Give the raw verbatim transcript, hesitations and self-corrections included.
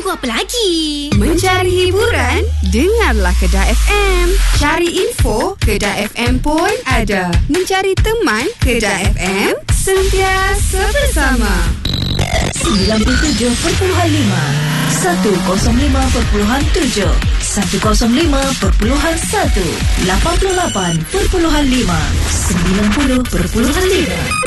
tunggu apa lagi? Mencari hiburan? Dengarlah Kedah F M. Cari info? Kedah F M pun ada. Mencari teman? Kedah F M sentiasa bersama. sembilan puluh tujuh perpuluhan lima, seratus lima perpuluhan tujuh, seratus lima perpuluhan satu, lapan puluh lapan perpuluhan lima, sembilan puluh perpuluhan lima.